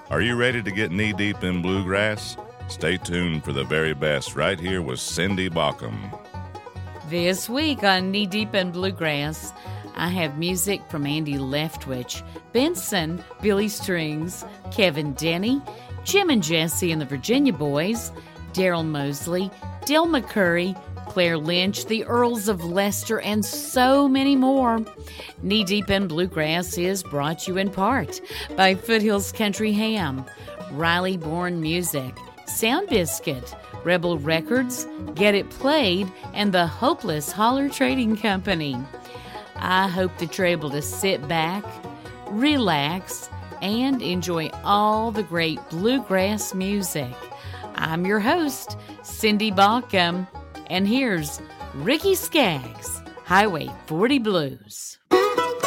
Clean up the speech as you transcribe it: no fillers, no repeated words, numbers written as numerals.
Are you ready to get knee-deep in bluegrass? Stay tuned for the very best right here with Cindy Baucom. This week on Knee Deep in Bluegrass, I have music from Andy Leftwich, Benson, Billy Strings, Kevin Denny, Jim and Jesse and the Virginia Boys, Daryl Mosley, Del McCurry, Claire Lynch, the Earls of Leicester, and so many more. Knee Deep in Bluegrass is brought to you in part by Foothills Country Ham, Riley Bourne Music, Sound Biscuit, Rebel Records, Get It Played, and the Hopeless Holler Trading Company. I hope that you're able to sit back, relax, and enjoy all the great bluegrass music. I'm your host, Cindy Baucom, and here's Ricky Skaggs, Highway 40 Blues.